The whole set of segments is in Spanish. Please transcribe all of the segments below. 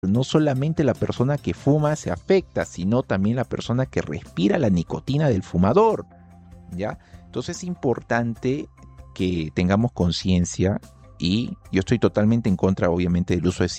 No solamente la persona que fuma se afecta, sino también la persona que respira la nicotina del fumador, ¿ya? Entonces es importante que tengamos conciencia, y yo estoy totalmente en contra, obviamente, del uso de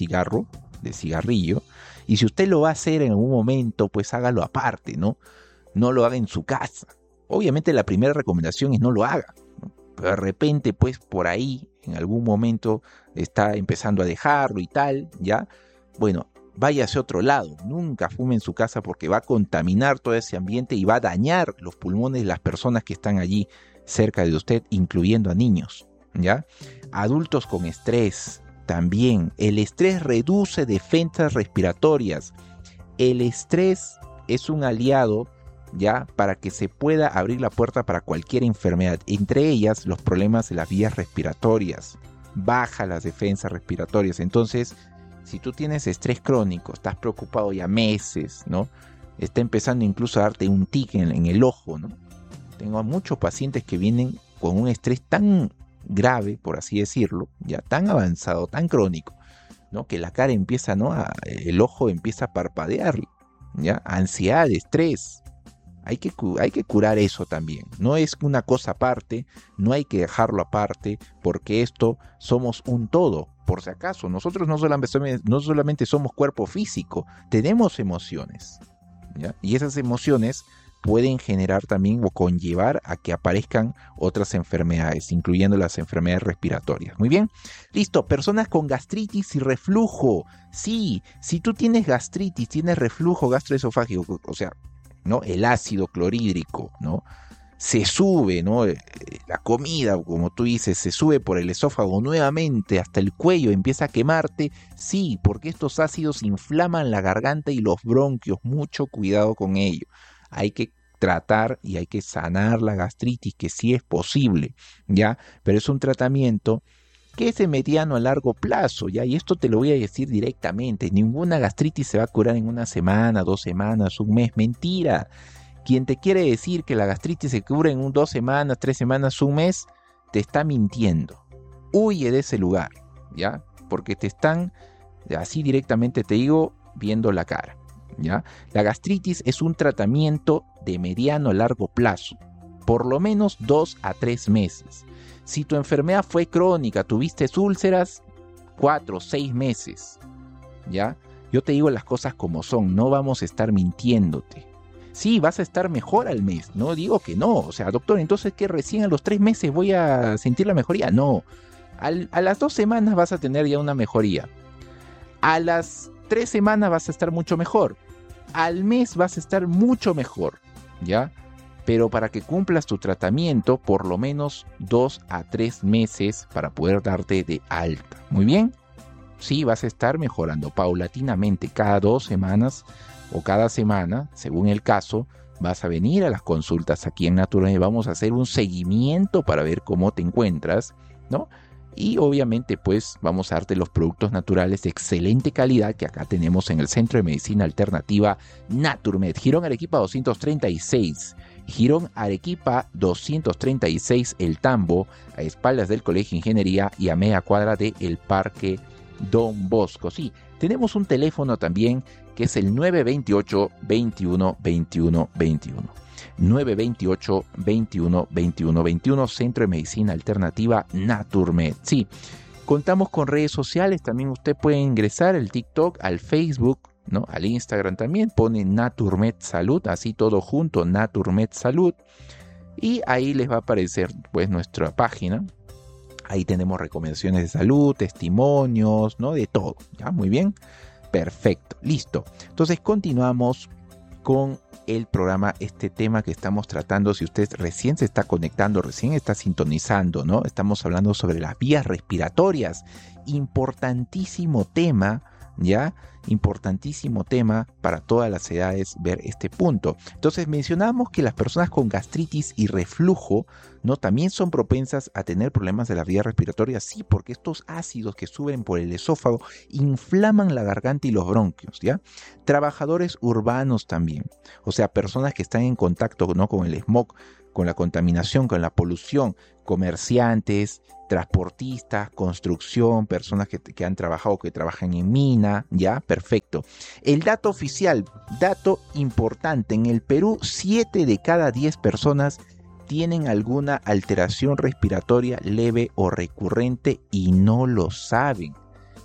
cigarrillo, y si usted lo va a hacer en algún momento, pues hágalo aparte, ¿no? No lo haga en su casa. Obviamente la primera recomendación es no lo haga, ¿no? Pero de repente, pues por ahí, en algún momento está empezando a dejarlo y tal, ¿ya? Bueno, váyase a otro lado, nunca fume en su casa porque va a contaminar todo ese ambiente y va a dañar los pulmones de las personas que están allí cerca de usted, incluyendo a niños, ¿ya? Adultos con estrés, también. El estrés reduce defensas respiratorias. El estrés es un aliado, ¿ya? Para que se pueda abrir la puerta para cualquier enfermedad, entre ellas los problemas de las vías respiratorias. Baja las defensas respiratorias. Entonces, si tú tienes estrés crónico, estás preocupado ya meses, ¿no? Está empezando incluso a darte un tic en el ojo, ¿no? Tengo a muchos pacientes que vienen con un estrés tan grave, por así decirlo, ya tan avanzado, tan crónico, ¿no? Que la cara empieza, ¿no? El ojo empieza a parpadear, ¿ya? Ansiedad, estrés. Hay que curar eso también. No es una cosa aparte, no hay que dejarlo aparte, porque esto somos un todo. Por si acaso, nosotros no solamente somos cuerpo físico, tenemos emociones, ¿ya? Y esas emociones pueden generar también o conllevar a que aparezcan otras enfermedades, incluyendo las enfermedades respiratorias. Muy bien, listo. Personas con gastritis y reflujo. Sí, si tú tienes gastritis, tienes reflujo gastroesofágico, o sea, ¿no? El ácido clorhídrico, ¿no? Se sube, ¿no? La comida, como tú dices, se sube por el esófago nuevamente hasta el cuello, empieza a quemarte. Sí, porque estos ácidos inflaman la garganta y los bronquios. Mucho cuidado con ello. Hay que tratar y hay que sanar la gastritis, que sí es posible, ¿ya? Pero es un tratamiento que es de mediano a largo plazo, ¿ya? Y esto te lo voy a decir directamente. Ninguna gastritis se va a curar en una semana, 2 semanas, un mes. Mentira. Quien te quiere decir que la gastritis se cura en 2 semanas, 3 semanas, un mes, te está mintiendo. Huye de ese lugar, ¿ya? Porque te están, así directamente te digo, viendo la cara, ¿ya? La gastritis es un tratamiento de mediano a largo plazo, por lo menos 2 a 3 meses. Si tu enfermedad fue crónica, tuviste úlceras, 4 o 6 meses, ¿ya? Yo te digo las cosas como son, no vamos a estar mintiéndote. Sí, vas a estar mejor al mes, no digo que no, o sea, doctor, entonces que recién a los 3 meses voy a sentir la mejoría. No, a las 2 semanas vas a tener ya una mejoría, a las 3 semanas vas a estar mucho mejor, al mes vas a estar mucho mejor, ¿ya? Pero para que cumplas tu tratamiento, por lo menos 2 a 3 meses para poder darte de alta. Muy bien, sí, vas a estar mejorando paulatinamente cada 2 semanas o cada semana, según el caso, vas a venir a las consultas aquí en Naturmed. Vamos a hacer un seguimiento para ver cómo te encuentras, ¿no? Y obviamente pues vamos a darte los productos naturales de excelente calidad que acá tenemos en el Centro de Medicina Alternativa Naturmed. Girón Arequipa 236. Girón Arequipa 236 El Tambo, a espaldas del Colegio de Ingeniería y a media cuadra de el Parque Don Bosco. Sí, tenemos un teléfono también que es el 928 21 21 21. 928 21 21 21, Centro de Medicina Alternativa Naturmed. Sí, contamos con redes sociales, también usted puede ingresar al TikTok, al Facebook, ¿no? Al Instagram también, pone Naturmed Salud, así todo junto, Naturmed Salud, y ahí les va a aparecer pues nuestra página. Ahí tenemos recomendaciones de salud, testimonios, ¿no? De todo, ¿ya? Muy bien, perfecto, listo. Entonces continuamos con el programa, este tema que estamos tratando. Si usted recién se está conectando, recién está sintonizando, ¿no? Estamos hablando sobre las vías respiratorias. Importantísimo tema, ¿ya? Importantísimo tema para todas las edades ver este punto. Entonces mencionamos que las personas con gastritis y reflujo, ¿no? También son propensas a tener problemas de las vías respiratorias. Sí, porque estos ácidos que suben por el esófago inflaman la garganta y los bronquios, ¿ya? Trabajadores urbanos también, o sea, personas que están en contacto, ¿no? con el smog, con la contaminación, con la polución, comerciantes, transportistas, construcción, personas que han trabajado, que trabajan en mina, ya, perfecto. El dato oficial, dato importante, en el Perú 7 de cada 10 personas tienen alguna alteración respiratoria leve o recurrente y no lo saben.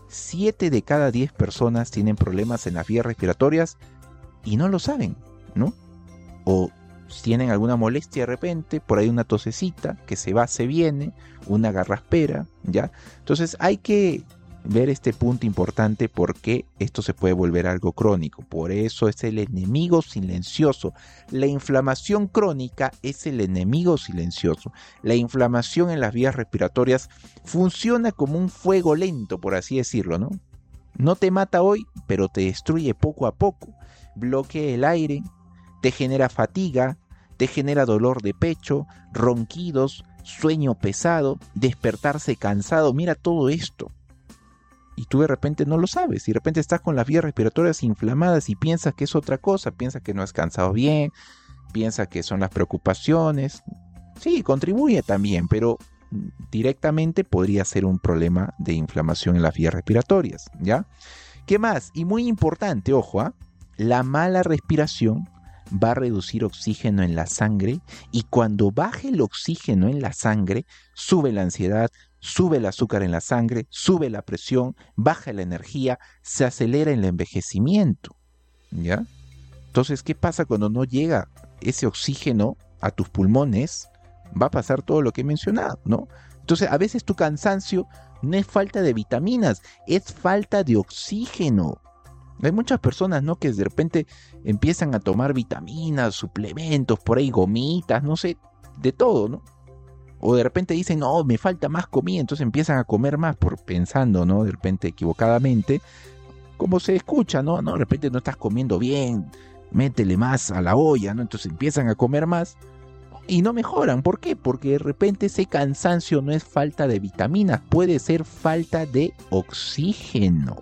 7 de cada 10 personas tienen problemas en las vías respiratorias y no lo saben, ¿no? O tienen alguna molestia de repente, por ahí una tosecita que se va, se viene, una garraspera, ¿ya? Entonces hay que ver este punto importante porque esto se puede volver algo crónico. Por eso es el enemigo silencioso. La inflamación crónica es el enemigo silencioso. La inflamación en las vías respiratorias funciona como un fuego lento, por así decirlo, ¿no? No te mata hoy, pero te destruye poco a poco. Bloquea el aire, te genera fatiga, te genera dolor de pecho, ronquidos, sueño pesado, despertarse cansado. Mira todo esto. Y tú de repente no lo sabes. Y de repente estás con las vías respiratorias inflamadas y piensas que es otra cosa. Piensas que no has descansado bien. Piensas que son las preocupaciones. Sí, contribuye también, pero directamente podría ser un problema de inflamación en las vías respiratorias, ¿ya? ¿Qué más? Y muy importante, ojo, ¿eh? La mala respiración va a reducir oxígeno en la sangre y cuando baje el oxígeno en la sangre, sube la ansiedad, sube el azúcar en la sangre, sube la presión, baja la energía, se acelera el envejecimiento, ¿ya? Entonces, ¿qué pasa cuando no llega ese oxígeno a tus pulmones? Va a pasar todo lo que he mencionado, ¿no? Entonces, a veces tu cansancio no es falta de vitaminas, es falta de oxígeno. Hay muchas personas, ¿no?, que de repente empiezan a tomar vitaminas, suplementos, por ahí gomitas, no sé, de todo, ¿no? O de repente dicen, no, me falta más comida, entonces empiezan a comer más por pensando, ¿no?, de repente equivocadamente, como se escucha, ¿no? No, de repente no estás comiendo bien, métele más a la olla, ¿no? Entonces empiezan a comer más y no mejoran. ¿Por qué? Porque de repente ese cansancio no es falta de vitaminas, puede ser falta de oxígeno.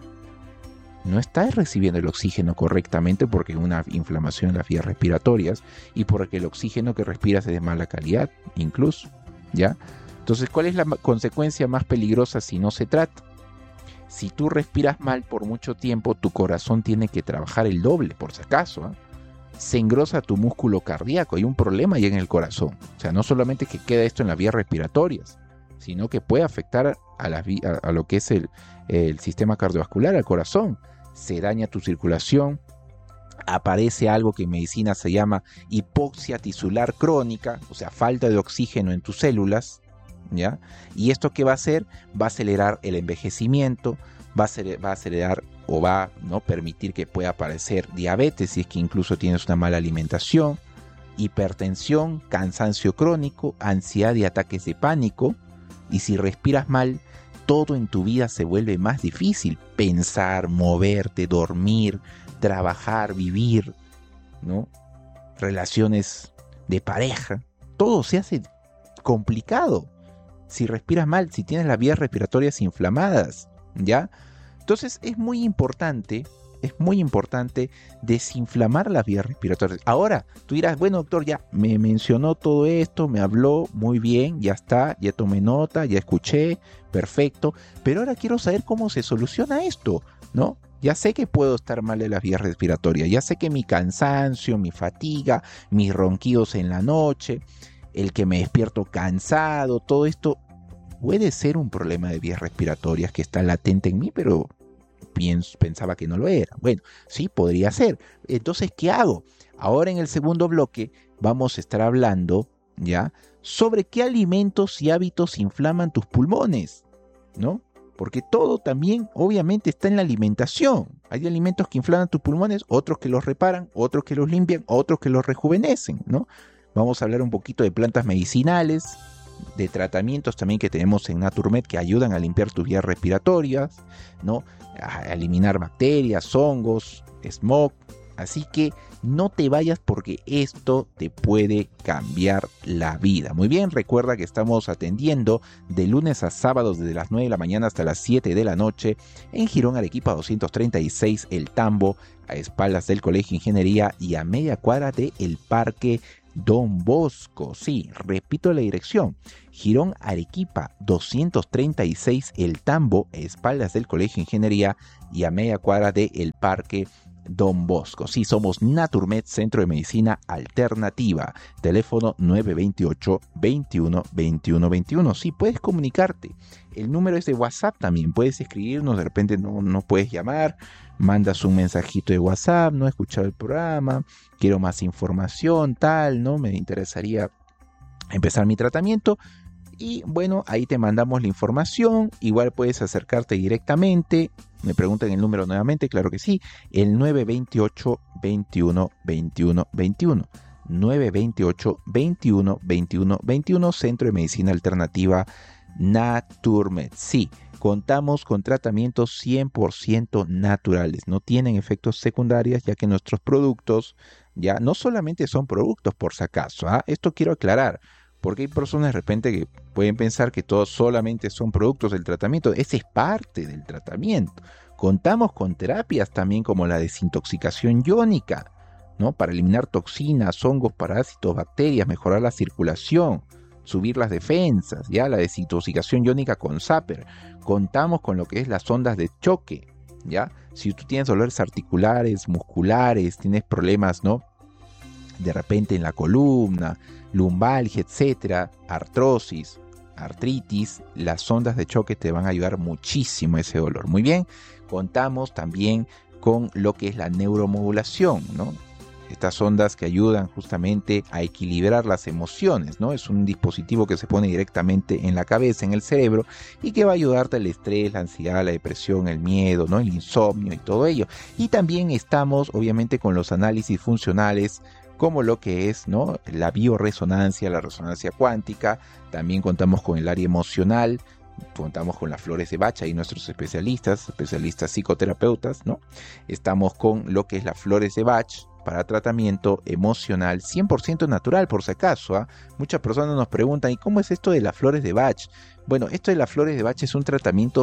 No estás recibiendo el oxígeno correctamente porque hay una inflamación en las vías respiratorias y porque el oxígeno que respiras es de mala calidad, incluso, ¿ya? Entonces, ¿cuál es la consecuencia más peligrosa si no se trata? Si tú respiras mal por mucho tiempo, tu corazón tiene que trabajar el doble, por si acaso, ¿eh? Se engrosa tu músculo cardíaco, hay un problema ya en el corazón. O sea, no solamente que queda esto en las vías respiratorias, sino que puede afectar a lo que es el sistema cardiovascular, al corazón. Se daña tu circulación, aparece algo que en medicina se llama hipoxia tisular crónica, o sea, falta de oxígeno en tus células, ¿ya? Y esto ¿qué va a hacer? Va a acelerar el envejecimiento, va a acelerar o va a, ¿no?, permitir que pueda aparecer diabetes si es que incluso tienes una mala alimentación, hipertensión, cansancio crónico, ansiedad y ataques de pánico. Y si respiras mal, todo en tu vida se vuelve más difícil. Pensar, moverte, dormir, trabajar, vivir, ¿no? Relaciones de pareja. Todo se hace complicado si respiras mal, si tienes las vías respiratorias inflamadas, ¿ya? Entonces es muy importante desinflamar las vías respiratorias. Ahora, tú dirás, bueno, doctor, ya me mencionó todo esto, me habló muy bien, ya está, ya tomé nota, ya escuché, perfecto, pero ahora quiero saber cómo se soluciona esto, ¿no? Ya sé que puedo estar mal de las vías respiratorias, ya sé que mi cansancio, mi fatiga, mis ronquidos en la noche, el que me despierto cansado, todo esto puede ser un problema de vías respiratorias que está latente en mí, pero pensaba que no lo era. Bueno, sí, podría ser. Entonces, ¿qué hago? Ahora en el segundo bloque vamos a estar hablando, ¿ya?, sobre qué alimentos y hábitos inflaman tus pulmones, ¿no? Porque todo también, obviamente, está en la alimentación. Hay alimentos que inflaman tus pulmones, otros que los reparan, otros que los limpian, otros que los rejuvenecen, ¿no? Vamos a hablar un poquito de plantas medicinales, de tratamientos también que tenemos en Naturmed que ayudan a limpiar tus vías respiratorias, ¿no?, a eliminar bacterias, hongos, smog. Así que no te vayas porque esto te puede cambiar la vida. Muy bien, recuerda que estamos atendiendo de lunes a sábados desde las 9 de la mañana hasta las 7 de la noche en Girón Arequipa 236 El Tambo, a espaldas del Colegio Ingeniería y a media cuadra de El Parque Don Bosco. Sí, repito la dirección. Jirón Arequipa 236 El Tambo, espaldas del Colegio de Ingeniería y a media cuadra de El Parque Don Bosco. Sí, somos Naturmed, Centro de Medicina Alternativa. Teléfono 928-21-21-21. Sí, puedes comunicarte. El número es de WhatsApp también. Puedes escribirnos, de repente no puedes llamar. Mandas un mensajito de WhatsApp, no he escuchado el programa, quiero más información, tal, ¿no? Me interesaría empezar mi tratamiento. Y bueno, ahí te mandamos la información. Igual puedes acercarte directamente. Me preguntan el número nuevamente, claro que sí. El 928-21-21-21. 928-21-21-21. Centro de Medicina Alternativa Naturmed. Sí, contamos con tratamientos 100% naturales. No tienen efectos secundarios, ya que nuestros productos ya no solamente son productos, por si acaso. Esto quiero aclarar. Porque hay personas de repente que pueden pensar que todos solamente son productos del tratamiento. Ese es parte del tratamiento. Contamos con terapias también como la desintoxicación iónica, ¿no? Para eliminar toxinas, hongos, parásitos, bacterias, mejorar la circulación, subir las defensas, ya la desintoxicación iónica con Zapper. Contamos con lo que es las ondas de choque, ¿ya? Si tú tienes dolores articulares, musculares, tienes problemas, ¿no? De repente en la columna, lumbalgia, etcétera, artrosis, artritis, las ondas de choque te van a ayudar muchísimo a ese dolor. Muy bien, contamos también con lo que es la neuromodulación, ¿no? Estas ondas que ayudan justamente a equilibrar las emociones, ¿no? Es un dispositivo que se pone directamente en la cabeza, en el cerebro, y que va a ayudarte al estrés, la ansiedad, la depresión, el miedo, ¿no? El insomnio y todo ello. Y también estamos, obviamente, con los análisis funcionales, como lo que es, ¿no? La bioresonancia, la resonancia cuántica. También contamos con el área emocional, contamos con las flores de Bach y nuestros especialistas psicoterapeutas, ¿no? Estamos con lo que es las flores de Bach para tratamiento emocional 100% natural, por si acaso. Muchas personas nos preguntan, ¿y cómo es esto de las flores de Bach? Bueno, esto de las flores de Bach es un tratamiento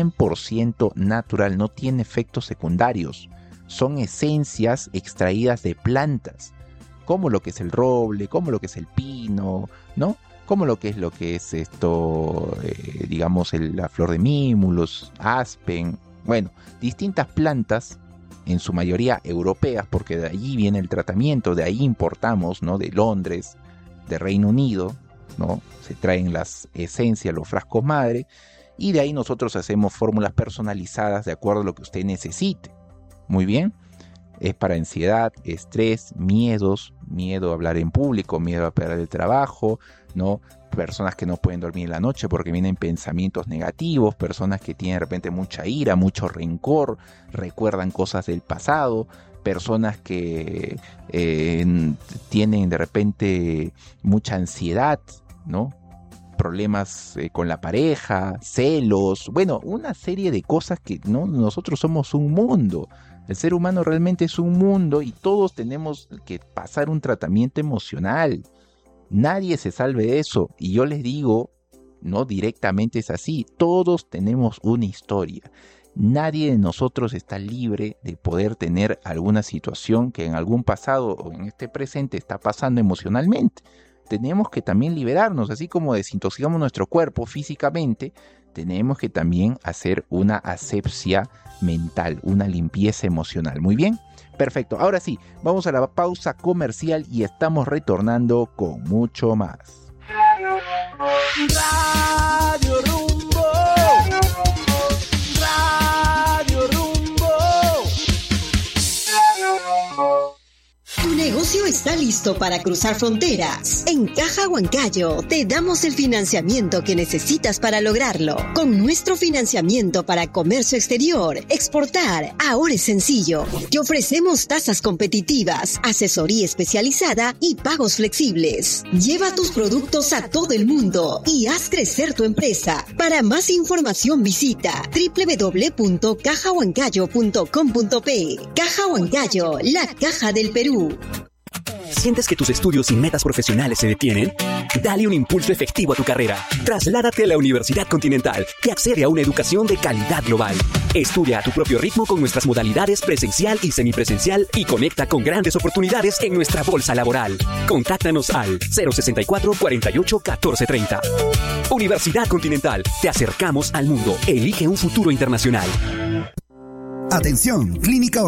100% natural, no tiene efectos secundarios. Son esencias extraídas de plantas, como lo que es el roble, como lo que es el pino, ¿no? Como lo que es esto, digamos, la flor de mimulus, aspen, bueno, distintas plantas, en su mayoría europeas, porque de allí viene el tratamiento, de ahí importamos, ¿no? De Londres, de Reino Unido, ¿no? Se traen las esencias, los frascos madre, y de ahí nosotros hacemos fórmulas personalizadas de acuerdo a lo que usted necesite. Muy bien. Es para ansiedad, estrés, miedos, miedo a hablar en público, miedo a perder el trabajo, ¿no? Personas que no pueden dormir en la noche porque vienen pensamientos negativos, personas que tienen de repente mucha ira, mucho rencor, recuerdan cosas del pasado, personas que tienen de repente mucha ansiedad, ¿no? Problemas con la pareja, celos, bueno, una serie de cosas que, ¿no? Nosotros somos un mundo. El ser humano realmente es un mundo y todos tenemos que pasar un tratamiento emocional. Nadie se salve de eso. Y yo les digo, no directamente es así, todos tenemos una historia. Nadie de nosotros está libre de poder tener alguna situación que en algún pasado o en este presente está pasando emocionalmente. Tenemos que también liberarnos, así como desintoxicamos nuestro cuerpo físicamente, tenemos que también hacer una asepsia mental, una limpieza emocional. Muy bien, perfecto. Ahora sí, vamos a la pausa comercial y estamos retornando con mucho más. Radio Rumbo. Radio Rumbo. Tu negocio está listo para cruzar fronteras. En Caja Huancayo te damos el financiamiento que necesitas para lograrlo. Con nuestro financiamiento para comercio exterior, exportar, ahora es sencillo. Te ofrecemos tasas competitivas, asesoría especializada y pagos flexibles. Lleva tus productos a todo el mundo y haz crecer tu empresa. Para más información visita www.cajahuancayo.com.pe. Caja Huancayo, la caja del Perú. ¿Sientes que tus estudios y metas profesionales se detienen? Dale un impulso efectivo a tu carrera. Trasládate a la Universidad Continental, que accede a una educación de calidad global. Estudia a tu propio ritmo con nuestras modalidades presencial y semipresencial y conecta con grandes oportunidades en nuestra bolsa laboral. Contáctanos al 064 48 14 30. Universidad Continental, te acercamos al mundo. Elige un futuro internacional. Atención, Clínica